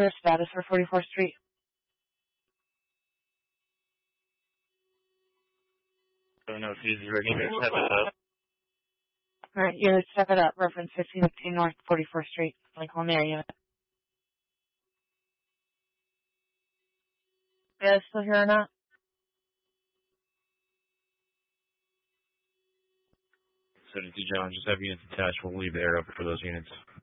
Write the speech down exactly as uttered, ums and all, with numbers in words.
sir. Status for forty-fourth Street. I don't know if he's ready to step it up. Alright, yeah, step it up. Reference fifteen fifteen North forty-fourth Street, Lakeland area. Yeah, still here or not? seventy-two John, just have units attached. We'll leave the air open for those units.